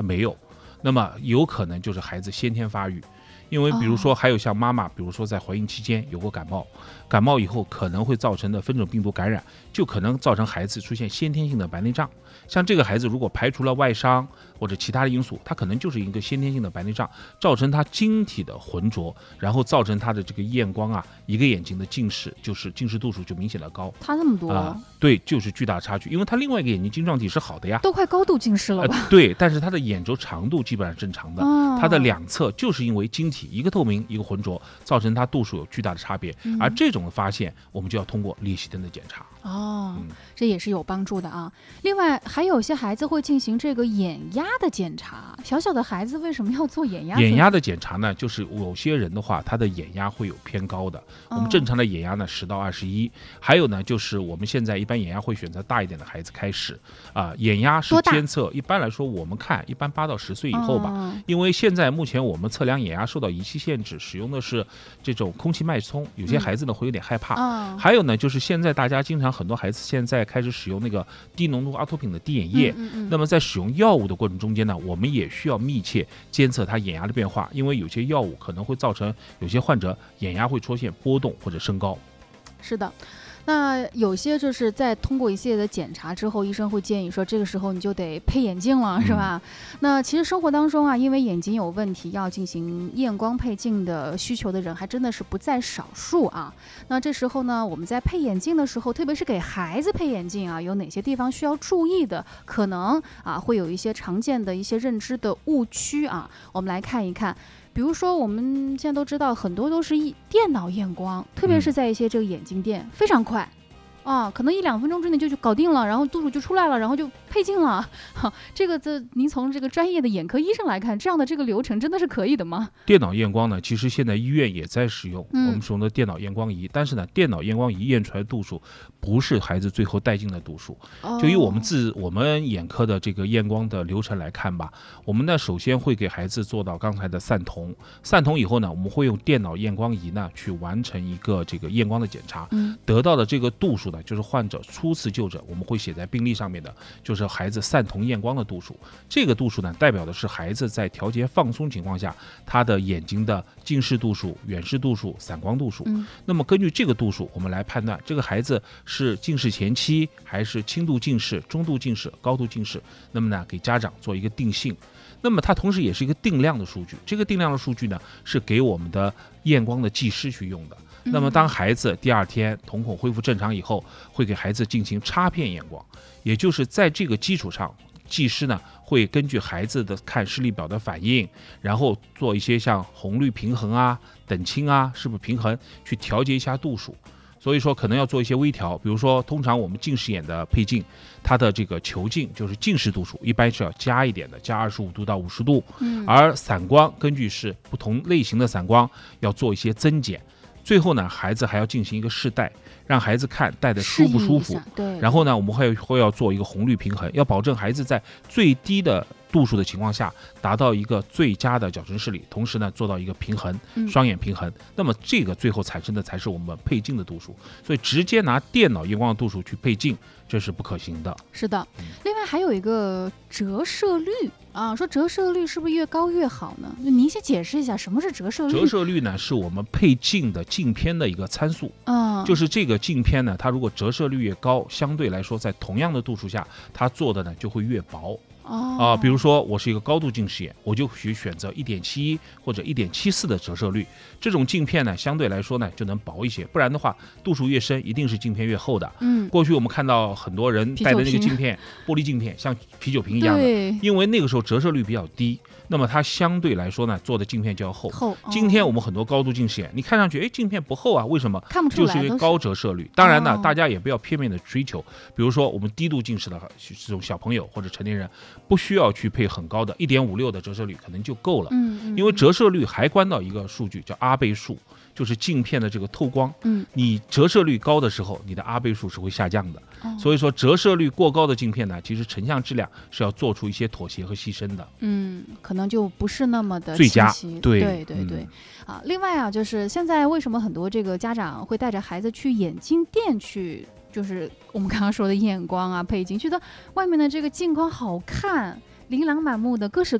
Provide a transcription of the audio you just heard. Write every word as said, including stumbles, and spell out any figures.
没有，那么有可能就是孩子先天发育。因为比如说还有像妈妈，比如说在怀孕期间有过感冒，感冒以后可能会造成的分种病毒感染，就可能造成孩子出现先天性的白内障。像这个孩子如果排除了外伤或者其他的因素，他可能就是一个先天性的白内障，造成他晶体的浑浊，然后造成他的这个验光啊，一个眼睛的近视，就是近视度数就明显的高， 差这么多、 呃、对，就是巨大差距。因为他另外一个眼睛晶状体是好的呀， 都快高度近视了吧、 呃、对，但是他的眼轴长度基本上正常的、哦、他的两侧就是因为晶体一个透明一个浑浊，造成它度数有巨大的差别、嗯、而这种的发现我们就要通过裂隙灯的检查。 哦、嗯，这也是有帮助的啊。另外还有些孩子会进行这个眼压的检查，小小的孩子为什么要做眼压？ 眼压的检查呢，就是有些人的话他的眼压会有偏高的、哦、我们正常的眼压呢十到二十一，还有呢就是我们现在一般眼压会选择大一点的孩子开始啊、呃，眼压是监测一般来说我们看一般八到十岁以后吧、哦、因为现在目前我们测量眼压受到仪器限制，使用的是这种空气脉冲，有些孩子呢、嗯、会有点害怕、哦、还有呢就是现在大家经常很多孩子现在开始使用那个低浓度阿托品的滴眼液、嗯嗯嗯、那么在使用药物的过程中间呢，我们也需要密切监测他眼压的变化，因为有些药物可能会造成有些患者眼压会出现波动或者升高。 是的，那有些就是在通过一系列的检查之后，医生会建议说这个时候你就得配眼镜了，是吧、嗯、那其实生活当中啊，因为眼睛有问题要进行验光配镜的需求的人还真的是不在少数啊。那这时候呢，我们在配眼镜的时候，特别是给孩子配眼镜啊，有哪些地方需要注意的，可能啊会有一些常见的一些认知的误区啊，我们来看一看。比如说我们现在都知道很多都是一电脑验光，特别是在一些这个眼镜店、嗯、非常快啊，可能一两分钟之内就就搞定了，然后度数就出来了，然后就配镜了。哈，这个这您从这个专业的眼科医生来看，这样的这个流程真的是可以的吗？ 电脑验光呢，其实现在医院也在使用、嗯、我们使用的电脑验光仪，但是呢，电脑验光仪验出来的度数不是孩子最后带进的度数。哦、就以我们自我们眼科的这个验光的流程来看吧，我们呢首先会给孩子做到刚才的散瞳，散瞳以后呢，我们会用电脑验光仪呢去完成一个这个验光的检查，嗯、得到的这个度数呢，就是患者初次就诊我们会写在病历上面的，就是孩子散瞳验光的度数。这个度数呢，代表的是孩子在调节放松情况下，他的眼睛的近视度数、远视度数、散光度数。嗯、那么根据这个度数，我们来判断这个孩子是近视前期还是轻度近视、中度近视、高度近视。那么呢，给家长做一个定性。那么它同时也是一个定量的数据，这个定量的数据呢，是给我们的验光的技师去用的。那么当孩子第二天瞳孔恢复正常以后，会给孩子进行插片验光，也就是在这个基础上，技师呢会根据孩子的看视力表的反应，然后做一些像红绿平衡啊、等清啊，是不是平衡，去调节一下度数。所以说可能要做一些微调，比如说通常我们近视眼的配镜，它的这个球镜就是近视度数一般是要加一点的，加二十五度到五十度，嗯，而散光根据是不同类型的散光要做一些增减。最后呢，孩子还要进行一个试戴，让孩子看戴的舒不舒服。对。然后呢，我们会会要做一个红绿平衡，要保证孩子在最低的度数的情况下，达到一个最佳的矫正视力，同时呢做到一个平衡，双眼平衡。嗯、那么这个最后产生的才是我们配镜的度数。所以直接拿电脑验光的度数去配镜，这是不可行的。 是的。另外还有一个折射率。啊，说折射率是不是越高越好呢？您先解释一下什么是折射率。 折射率呢，是我们配镜的镜片的一个参数。嗯，就是这个镜片呢，它如果折射率越高，相对来说在同样的度数下，它做的呢就会越薄。哦、啊，比如说我是一个高度近视眼，我就许选择一点七一或者一点七四的折射率，这种镜片呢相对来说呢就能薄一些，不然的话度数越深，一定是镜片越厚的。嗯，过去我们看到很多人戴的那个镜片，玻璃镜片像啤酒瓶一样的，因为那个时候折射率比较低，那么它相对来说呢做的镜片就要厚。厚。哦、今天我们很多高度近视眼，你看上去哎镜片不厚啊，为什么？ 看不出来， 就是因为高折射率。当然呢，哦、大家也不要片面的追求，比如说我们低度近视的这种小朋友或者成年人，不需要去配很高的 一点五六 的折射率可能就够了。嗯嗯，因为折射率还关到一个数据叫阿倍数，就是镜片的这个透光。嗯，你折射率高的时候，你的阿倍数是会下降的。哦、所以说折射率过高的镜片呢，其实成像质量是要做出一些妥协和牺牲的。 嗯，可能就不是那么的最佳。 对对对对。嗯、啊，另外啊，就是现在为什么很多这个家长会带着孩子去眼镜店去？就是我们刚刚说的验光啊、配镜，觉得外面的这个镜框好看，琳琅满目的各式